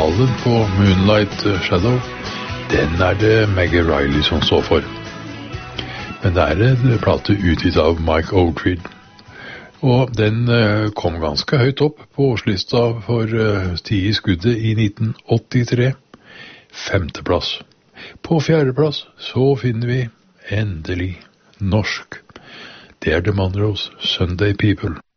vokalen på Moonlight Shadow, den det Maggie Riley som står for. Men det en plate utgitt av Mike Oldfield. Og den kom ganske høyt opp på årslista for 10 i skuddet i 1983. 5. plass. På 4. plass så finner vi endelig norsk. Det The Monroes, Sunday People.